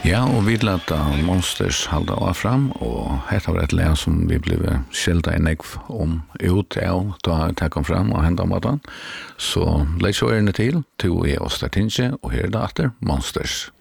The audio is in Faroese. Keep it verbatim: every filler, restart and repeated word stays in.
Ja, og vi lette Monsters halda av fram, og hetta var et le som vi ble skjelda i negv om ut av da det kom fram og hendet om at han. Så leis så er det til, to er oss der tinge, og her er det atter Monsters.